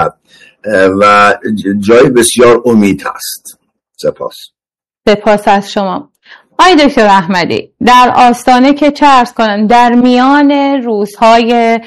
و جای بسیار امید هست. سپاس از شما. آقای دکتر احمدی، در آستانه که چه عرض کنم، در میان روزهای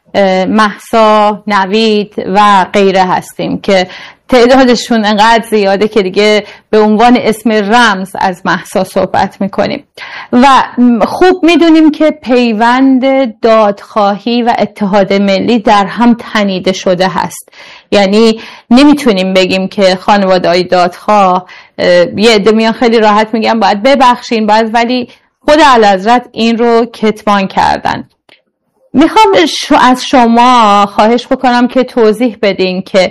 مهسا، نوید و غیره هستیم که تعدادشون انقدر زیاده که دیگه به عنوان اسم رمز از مهسا صحبت میکنیم و خوب میدونیم که پیوند دادخواهی و اتحاد ملی در هم تنیده شده هست. یعنی نمیتونیم بگیم که خانواده‌های دادخواه یه عده میان خیلی راحت میگن باید ببخشین ولی خود اعلیحضرت این رو کتمان کردن. میخوام از شما خواهش بکنم که توضیح بدین که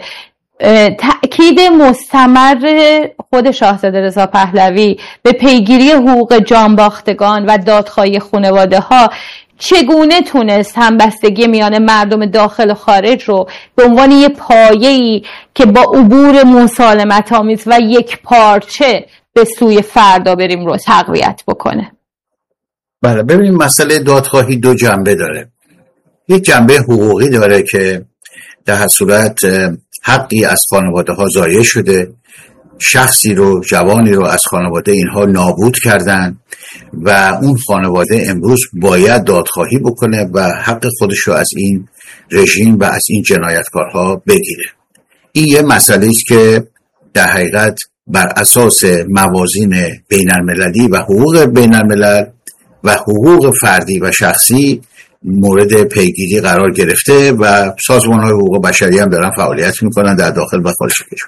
تأکید مستمر خود شاهزاده رضا پهلوی به پیگیری حقوق جانباختگان و دادخواهی خانواده ها چگونه تونست همبستگی میان مردم داخل و خارج رو به عنوان یه پایه‌ای که با عبور مسالمت آمیز و یک پارچه به سوی فردا بریم رو تقویت بکنه؟ بله، ببینیم مسئله دادخواهی دو جنبه داره. یک جنبه حقوقی داره که در هر صورت حقی از خانواده ها ضایع شده، شخصی رو، جوانی رو از خانواده اینها نابود کردن و اون خانواده امروز باید دادخواهی بکنه و حق خودش رو از این رژیم و از این جنایتکارها بگیره. این یه مسئله است که در حقیقت بر اساس موازین بین المللی و حقوق بین الملل و حقوق فردی و شخصی مورد پیگیری قرار گرفته و سازمان‌های حقوق بشری هم دارن فعالیت میکنن در داخل و خارج کشور.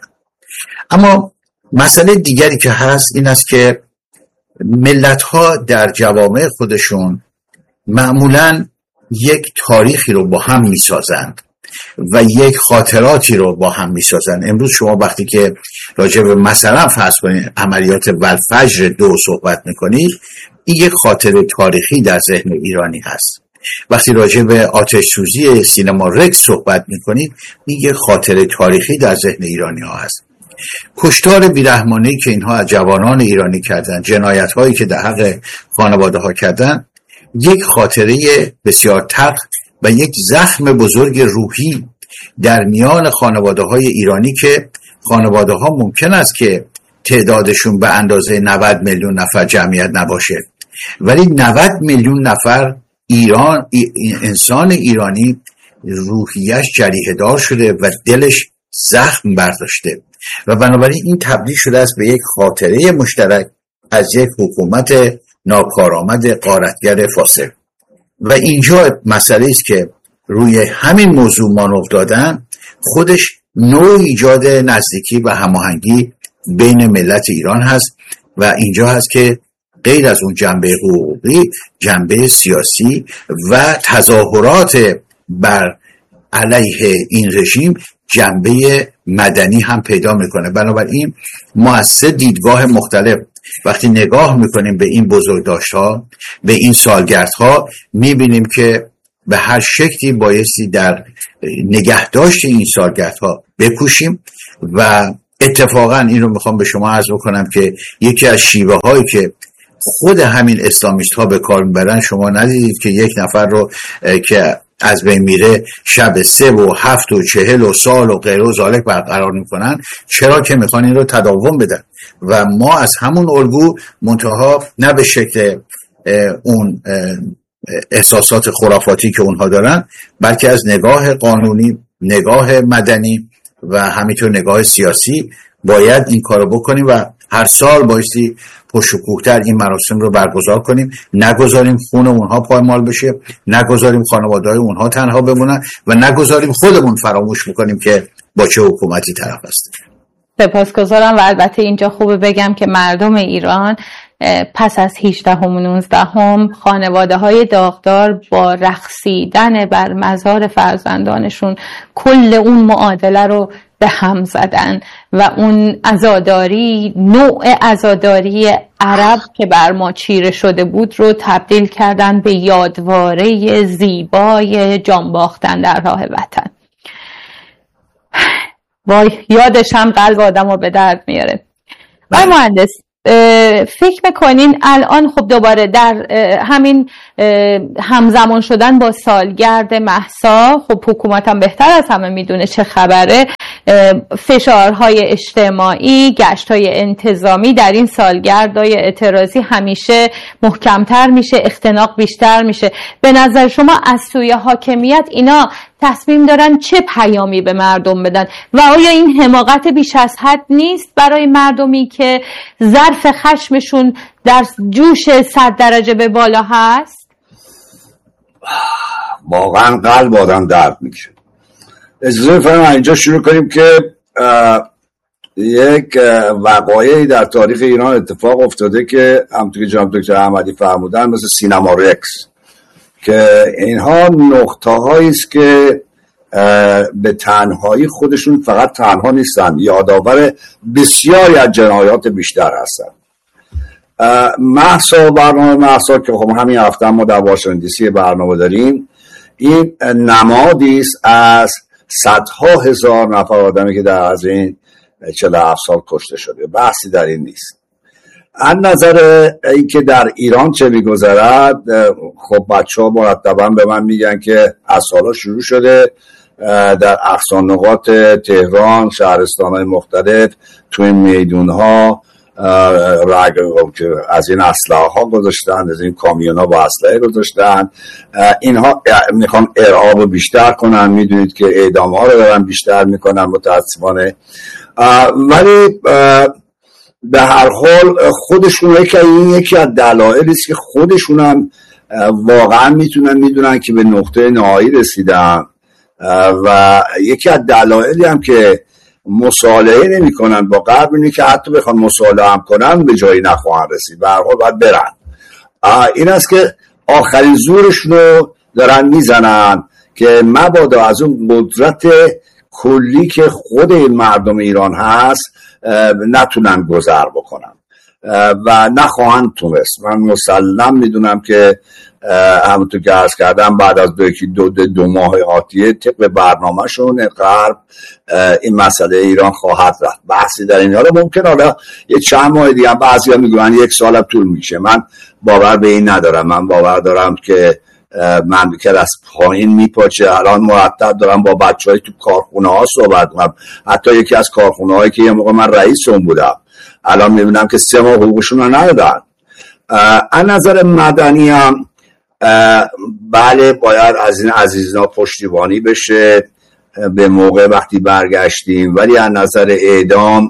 اما مسئله دیگری که هست این است که ملت‌ها در جوامع خودشون معمولاً یک تاریخی رو با هم میسازند و یک خاطراتی رو با هم میسازند. امروز شما وقتی که راجع به مثلا فرض کنید عملیات والفجر 2 صحبت میکنید، این یک خاطره تاریخی در ذهن ایرانی هست. وقتی راجع به آتش سوزی سینما رکس صحبت میکنید، این یک خاطره تاریخی در ذهن ایرانی ها هست. کشتار بیرحمانه‌ای که اینها از جوانان ایرانی کردن، جنایت هایی که در حق خانواده ها کردن، یک خاطره بسیار تلخ و یک زخم بزرگ روحی در میان خانواده های ایرانی که خانواده ها ممکن است که تعدادشون به اندازه 90 میلیون نفر جمعیت نباشه، ولی 90 میلیون نفر انسان ایرانی روحیش جریحه دار شده و دلش زخم برداشته و بنابراین این تبدیل شده است به یک خاطره مشترک از یک حکومت ناکارآمد غارتگر فاسد. و اینجا مسئله است که روی همین موضوع مانور دادن خودش نوع ایجاد نزدیکی و هماهنگی بین ملت ایران هست و اینجا هست که غیر از اون جنبه حقوقی، جنبه سیاسی و تظاهرات بر علیه این رژیم جنبه مدنی هم پیدا میکنه. بنابراین ما از 3 دیدگاه مختلف وقتی نگاه میکنیم به این بزرگداشت‌ها، به این سالگردها، میبینیم که به هر شکلی بایستی در نگهداشت این سالگردها بکوشیم و اتفاقا این رو میخوام به شما عرض بکنم که یکی از شیوه هایی که خود همین اسلامیست ها به کار میبرن، شما ندیدید که یک نفر رو که از بین میره شب 3 و 7 و 40 و سال و غیره و ذالک برقرار میکنن؟ چرا که میخوان این رو تداوم بدن و ما از همون الگو منتها نه به شکل اون احساسات خرافاتی که اونها دارن، بلکه از نگاه قانونی، نگاه مدنی و همینطور نگاه سیاسی باید این کارو بکنیم و هر سال بایستی پرشکوه‌تر این مراسم رو برگزار کنیم، نگذاریم خون اونها پایمال بشه، نگذاریم خانواده‌های اونها تنها بمونن و نگذاریم خودمون فراموش بکنیم که با چه حکومتی طرف هستیم. سپاسگزارم و البته اینجا خوبه بگم که مردم ایران پس از 18 و 19 خانواده‌های داغدار با رقصیدن بر مزار فرزندانشون کل اون معادله رو به هم زدن و اون عزاداری، نوع عزاداری عرب که بر ما چیره شده بود رو تبدیل کردن به یادواره زیبای جان باختن در راه وطن. وای یادش هم قلب آدم رو به درد میاره. و مهندس فکر میکنین الان خب دوباره در همین همزمان شدن با سالگرد مهسا، خب حکومت هم بهتر از همه میدونه چه خبره، فشارهای اجتماعی، گشت‌های انتظامی در این سالگردهای اعتراضی همیشه محکمتر میشه، اختناق بیشتر میشه. به نظر شما از سوی حاکمیت اینا تصمیم دارن چه پیامی به مردم بدن و آیا این حماقت بیش از حد نیست برای مردمی که ظرف خشمشون در جوش 100 درجه به بالا هست؟ واقعا قلب آدم درد میشه. اجازه بفرمایید اینجا شروع کنیم که یک وقایعی در تاریخ ایران اتفاق افتاده که همونطور که جناب دکتر احمدی فرمودن مثل سینما رکس، که اینها نقطه هایی است که به تنهایی خودشون فقط تنها نیستن، یادآور بسیاری از جنایات بیشتر هستن. برنامه مهسا که خب همین هفته ما در واشنگتن دی سی برنامه داریم، این نمادی است از صدها هزار نفر آدمی که در از این 47 سال کشته شده. بحثی در این نیست. از نظر این که در ایران چه میگذرد، خب بچه ها مرتبا به من میگن که از سالا شروع شده در اقصا نقاط تهران، شهرستان های مختلف، توی میدون ها از این اسلحه ها گذاشتن، از این کامیون ها با اسلحه گذاشتن. اینها میخوان ارعاب بیشتر کنن، میدونید که اعدام ها رو دارن بیشتر میکنن متاسفانه. ولی به هر حال خودشون یکی از دلایلی است که خودشون هم واقعا میدونن که به نقطه نهایی رسیدن و یکی از دلایلی هم که مصالحه نمی کنن با غرب اینه که حتی بخوان مصالحه هم کنن به جایی نخواهن رسید، به هر حال باید برن. این است که آخرین زورشون رو دارن میزنن که مبادا از اون قدرت کلی که خود مردم ایران هست نتونن گذر بکنن و نخواهند تونست. من مسلم میدونم که همونطور که عرض کردم بعد از دو ماه آتیه طبق برنامه‌شون غرب این مسئله ایران خواهد رفت. بحثی در این حالا ممکن حالا یه چند ماه دیگه بعضیا میگن 1 سال طول میشه. من باور به این ندارم. من باور دارم که مملکت از پایین میپاچه. الان مرتب دارم با بچهای تو کارخونه ها صحبت کنم، حتی یکی از کارخونه هایی که یه موقع من رئیسم بودم الان میبینم که 3 ماه حقوقشون رو ندادن. از نظر مدنی هم بله باید از این عزیزان پشتیبانی بشه به موقع وقتی برگشتیم، ولی از نظر اعدام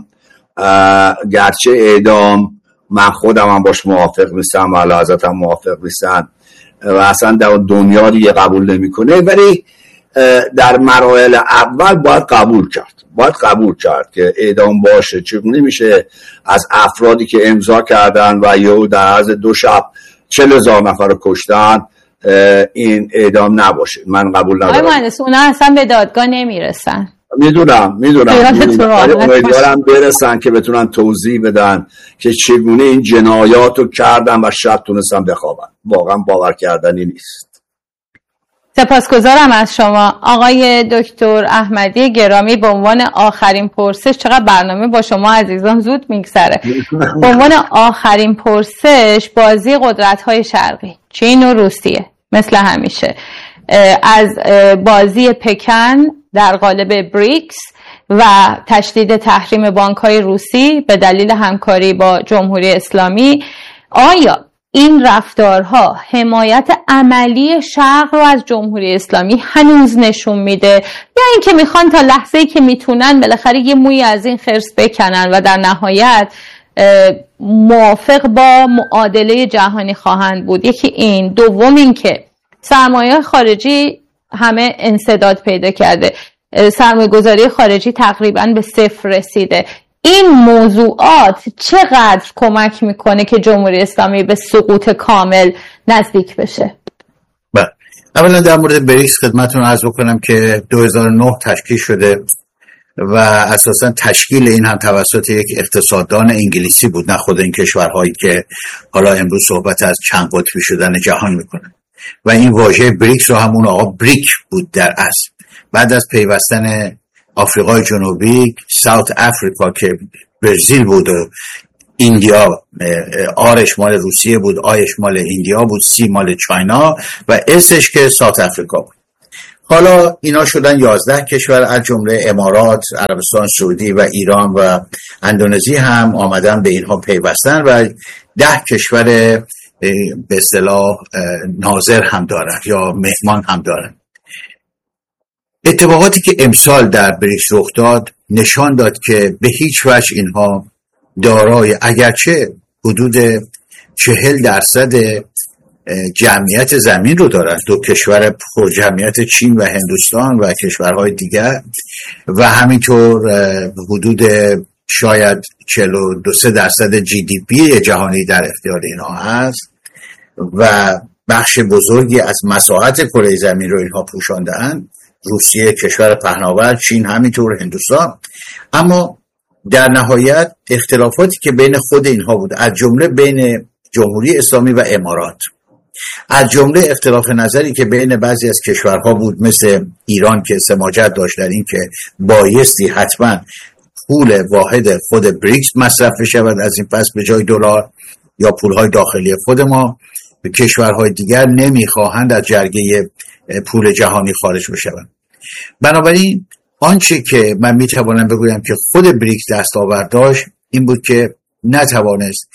گرچه اعدام من خودم هم باش موافق نیستم، اعلیحضرت هم موافق نیستن و اصلا در دنیا دیگه قبول نمیکنه، ولی در مراحل اول باید قبول کرد که اعدام باشه. چگونه میشه از افرادی که امضا کردن و یا در عرض 2 شب 40,000 نفر رو کشتن این اعدام نباشه؟ من قبول ندارم. آقای مهندس اونا اصلا به دادگاه نمیرسن. میدونم امیدوارم برسن که بتونن توضیح بدن که چگونه این جنایات رو کردن و شب تونستن بخوابن. واقعا باور کردنی نیست. سپاسگزارم از شما آقای دکتر احمدی گرامی. به عنوان آخرین پرسش، چقدر برنامه با شما عزیزان زود میگذره. به عنوان آخرین پرسش، بازی قدرت‌های شرقی چین و روسیه مثل همیشه از بازی پکن در قالب بریکس و تشدید تحریم بانک‌های روسی به دلیل همکاری با جمهوری اسلامی، آیا این رفتارها حمایت عملی شرق رو از جمهوری اسلامی هنوز نشون میده یا اینکه میخوان تا لحظه‌ای که میتونن بالاخره یه موی از این خرس بکنن و در نهایت موافق با معادله جهانی خواهند بود؟ یکی این. دوم این که سرمایه خارجی همه انسداد پیدا کرده، سرمایه گذاری خارجی تقریبا به 0 رسیده. این موضوعات چقدر کمک میکنه که جمهوری اسلامی به سقوط کامل نزدیک بشه؟ بله، اولا در مورد بریکس خدمتتون عرض بکنم که 2009 تشکیل شده و اساسا تشکیل این هم توسط یک اقتصاددان انگلیسی بود، نه خود این کشورهایی که حالا امروز صحبت از چند قطبی شدن جهان میکنن. و این واژه بریکس رو همون آقا بریک بود در اصل. بعد از پیوستن آفریقای جنوبی، ساوت افریقا که برزیل بود و ایندیا، آرش مال روسیه بود، آیش مال ایندیا بود، سی مال چاینا و اسش که ساوت افریقا بود. حالا اینا شدن 11 کشور، از جمله امارات، عربستان سعودی و ایران و اندونزی هم آمدن به اینها پیوستن و 10 کشور به اصطلاح ناظر هم دارن یا مهمان هم دارن. اتفاقاتی که امسال در بریکس رخ داد نشان داد که به هیچ وجه اینها دارای اگرچه حدود 40% جمعیت زمین رو دارن، 2 کشور پر جمعیت چین و هندوستان و کشورهای دیگر، و همینطور حدود شاید 42-43% GDP جهانی در اختیار اینها هست و بخش بزرگی از مساحت کره زمین رو اینها پوشانده‌اند. روسیه کشور پهناور، چین همینطور، هندوستان. اما در نهایت اختلافاتی که بین خود اینها بود، از جمله بین جمهوری اسلامی و امارات، از جمله اختلاف نظری که بین بعضی از کشورها بود مثل ایران که سماجت داشت در این که بایستی حتما پول واحد خود بریکس مصرف بشود، از این پس به جای دلار یا پولهای داخلی خود ما به کشورهای دیگر نمیخواهند از جرگه پول جهانی خارج بشوند. بنابراین آنچه که من میتوانم بگویم که خود بریکس دستاورد داشت این بود که نتوانست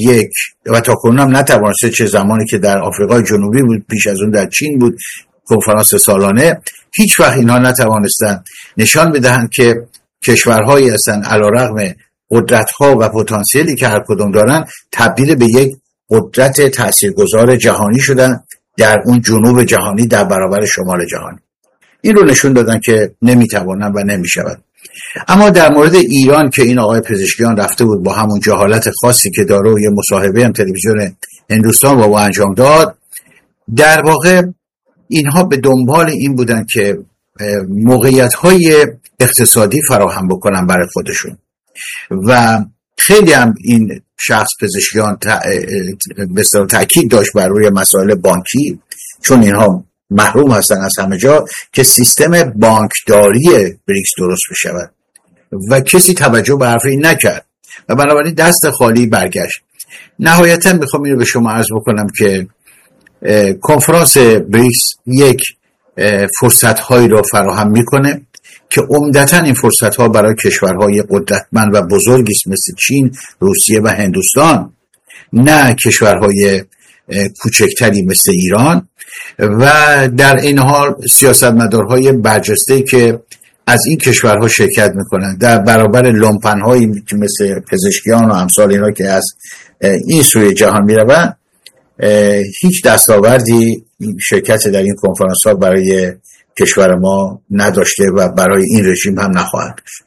و تا کنون هم نتوانست، چه زمانی که در آفریقای جنوبی بود، پیش از اون در چین بود کنفرانس سالانه، هیچ وقت اینها نتوانستن نشان بدهند که کشورهایی هستند علیرغم قدرت‌ها و پتانسیلی که هر کدوم دارن تبدیل به یک قدرت تاثیرگذار جهانی شدن در اون جنوب جهانی در برابر شمال جهانی. این رو نشون دادن که نمیتوانن و نمیشود. اما در مورد ایران که این آقای پزشکیان رفته بود با همون جهالت خاصی که داره و یه مصاحبه هم تلویزیون هندوستان با انجام داد، در واقع اینها به دنبال این بودن که موقعیت‌های اقتصادی فراهم بکنن برای خودشون و خیلی هم این شخص پزشکیان به اصطلاح تاکید داشت بر روی مسائل بانکی، چون اینها محروم هستن از همه جا که سیستم بانکداری بریکس درست بشود و کسی توجه به حرف این نکرد و بنابراین دست خالی برگشت. نهایتا میخوام اینو به شما عرض بکنم که کنفرانس بریکس یک فرصت‌هایی رو فراهم میکنه که عمدتاً این فرصت‌ها برای کشورهای قدرتمند و بزرگی مثل چین، روسیه و هندوستان، نه کشورهای کوچکتری مثل ایران و در این حال سیاستمدارهای برجسته‌ای که از این کشورها شرکت میکنن در برابر لومپن‌هایی مثل پزشکیان و امثال اینا که از این سوی جهان میروند، هیچ دستاوردی شرکت در این کنفرانس‌ها برای کشور ما نداشته و برای این رژیم هم نخواهد داشت.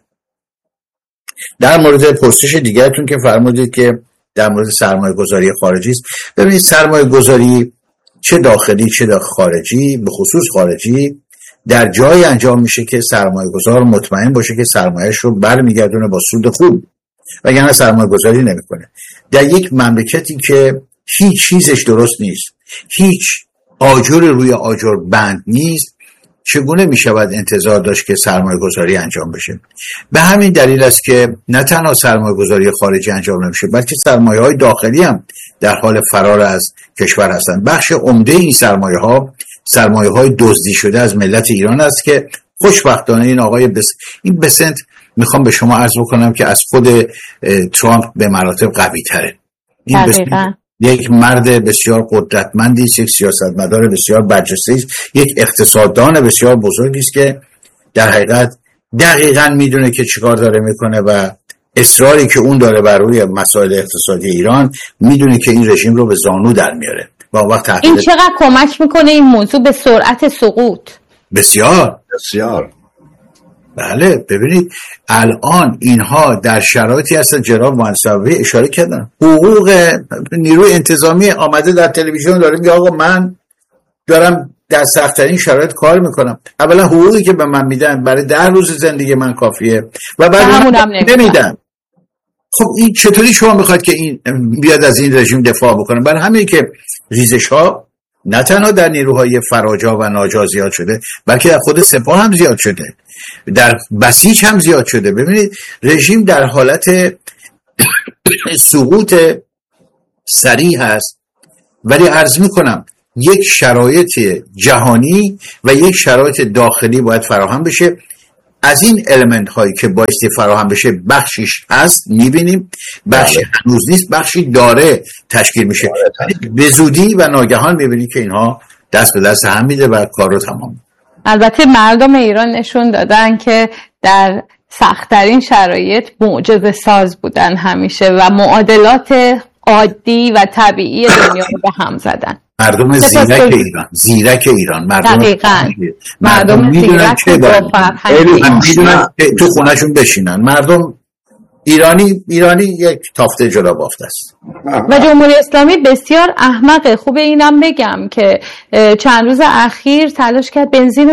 در مورد پرسش دیگرتون که فرمودید که در مورد سرمایه گذاری خارجی است، ببینید سرمایه گذاری چه داخلی چه خارجی، به خصوص خارجی، در جای انجام میشه که سرمایه گذار مطمئن باشه که سرمایه‌اش رو برمیگردونه با سود خوب، وگرنه سرمایه گذاری نمیکنه. در یک مملکتی که هیچ چیزش درست نیست، هیچ آجر روی آجر بند نیست، چگونه می شود انتظار داشت که سرمایه گذاری انجام بشه؟ به همین دلیل است که نه تنها سرمایه گذاری خارجی انجام نمیشه، بلکه سرمایه های داخلی هم در حال فرار از کشور هستند. بخش عمده این سرمایه های دزدی شده از ملت ایران است که خوشبختانه این آقای این بسنت میخوام به شما عرض بکنم که از خود ترامپ به مراتب قوی تره. این بسنت یک مرد بسیار قدرتمندی است، یک سیاستمدار بسیار برجسته است، یک اقتصاددان بسیار بزرگی است که در حقیقت دقیقاً میدونه که چیکار داره میکنه و اصراری که اون داره بر روی مسائل اقتصادی ایران، میدونه که این رژیم رو به زانو در میاره و وقت این چقدر کمک میکنه این موضوع به سرعت سقوط؟ بسیار بسیار. بله، ببینید الان اینها در شرایطی هستن، جناب مهندس اشاره کردن، حقوق نیروی انتظامی آمده در تلویزیون داره میگه آقا من دارم در سخت‌ترین شرایط کار میکنم، اولا حقوقی که به من میدن برای 10 روز زندگی من کافیه و بعد نمیدن. خب این چطوری شما میخواید که این بیاد از این رژیم دفاع بکنه؟ برای همین که ریزش ها نه تنها در نیروهای فراجا و ناجا زیاد شده، بلکه در خود سپاه هم زیاد شده، در بسیج هم زیاد شده. ببینید رژیم در حالت سقوط سریع هست، ولی عرض میکنم یک شرایط جهانی و یک شرایط داخلی باید فراهم بشه. از این المنت هایی که بایستی فراهم بشه بخشیش هست میبینیم، بخشی هنوز نیست، بخشی داره تشکیل میشه. به زودی و ناگهان میبینیم که اینها دست به دست هم میده و کار رو تمام. البته مردم ایران نشون دادن که در سخت‌ترین شرایط معجزه ساز بودن همیشه و معادلات عادی و طبیعی دنیا رو به هم زدن. مردم زیرک ایران مردم میدونن چه باید میدونن تو خونهشون بشینن. مردم ایرانی یک تافته جلو بافته است. و جمهوری اسلامی بسیار احمقه. خوبه اینم بگم که چند روز اخیر تلاش کرد بنزین رو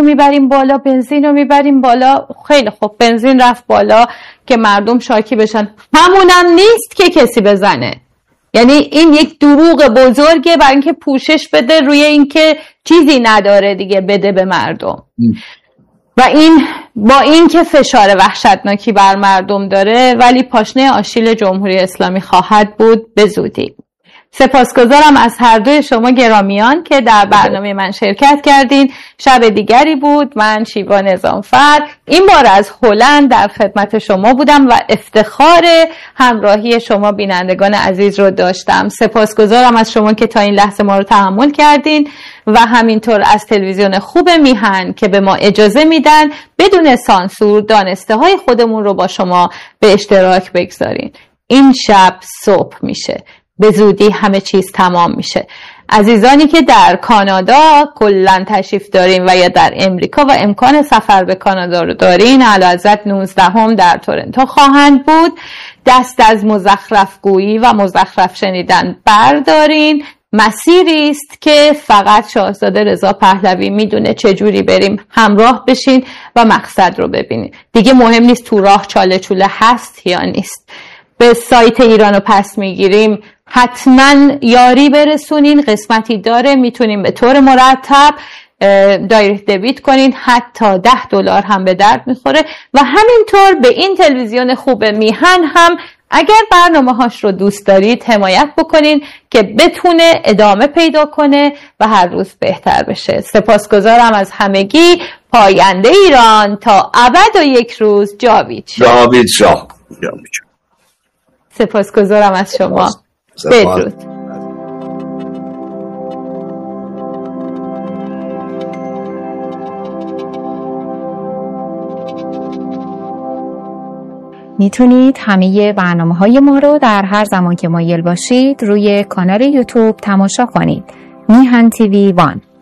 میبریم بالا. خیلی خوب، بنزین رفت بالا که مردم شاکی بشن. همونم نیست که کسی بزنه. یعنی این یک دروغ بزرگه برای اینکه پوشش بده روی اینکه چیزی نداره دیگه بده به مردم. و این با اینکه فشار وحشتناکی بر مردم داره ولی پاشنه آشیل جمهوری اسلامی خواهد بود به زودی. سپاسگزارم از هر دوی شما گرامیان که در برنامه من شرکت کردین. شب دیگری بود. من شیوا نظامفر این بار از هلند در خدمت شما بودم و افتخار همراهی شما بینندگان عزیز رو داشتم. سپاسگزارم از شما که تا این لحظه ما رو تحمل کردین و همینطور از تلویزیون خوب میهن که به ما اجازه میدن بدون سانسور دانسته های خودمون رو با شما به اشتراک بگذارین. این شب صبح میشه، به زودی همه چیز تمام میشه. عزیزانی که در کانادا کلن تشریف دارین و یا در امریکا و امکان سفر به کانادا رو دارین، اعلیحضرت 19 در تورنتو خواهند بود. دست از مزخرف گویی و مزخرف شنیدن بردارین. مسیری است که فقط شاهزاده رضا پهلوی میدونه چجوری بریم. همراه بشین و مقصد رو ببینین. دیگه مهم نیست تو راه چاله چوله هست یا نیست. به سایت ایرانو پس میگیریم حتما یاری برسونین. قسمتی داره، میتونین به طور مرتب دایرکت دبیت کنین، حتی $10 هم به درد میخوره. و همینطور به این تلویزیون خوب میهن هم اگر برنامه هاش رو دوست دارید حمایت بکنین که بتونه ادامه پیدا کنه و هر روز بهتر بشه. سپاسگزارم از همگی. پاینده ایران تا ابد و یک روز جاوید شاه. سپاسگزارم از شما. بدرود. میتونید همه برنامه‌های ما رو در هر زمان که مایل باشید روی کانال یوتیوب تماشا کنید. میهن تیوی 1.